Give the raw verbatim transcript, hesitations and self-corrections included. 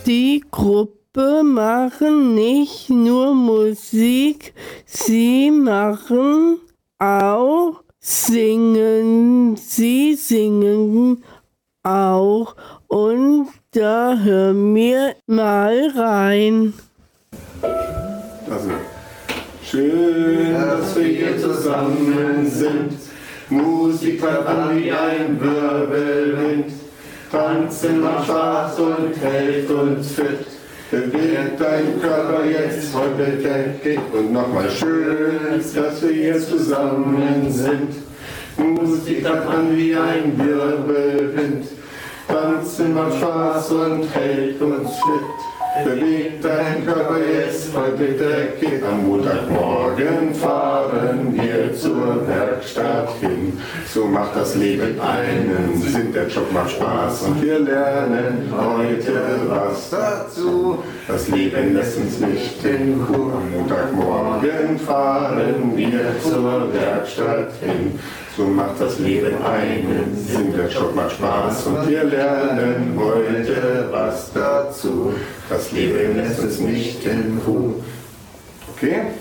Die Gruppe machen nicht nur Musik, sie machen auch singen, sie singen auch und da hören wir mal rein. Also, schön, dass wir hier zusammen sind, Musik verwandt wie ein Wirbelwind, tanzen macht Spaß und hält uns fit. Bewegt dein Körper jetzt heute täglich und nochmal schön, dass wir hier zusammen sind. Musik an wie ein Wirbelwind, tanzen macht Spaß und hält uns fit. Bewegt dein Körper jetzt heute täglich. Am Montagmorgen fahren wir zur Werkstatt hin. So macht das Leben einen Sinn, der Job macht Spaß und wir lernen heute was dazu. Das Leben lässt uns nicht in Ruhe. Am Montagmorgen fahren wir zur Werkstatt hin. So macht das Leben einen Sinn, der Job macht Spaß und wir lernen heute was dazu. Das Leben lässt uns nicht in Ruhe. Okay?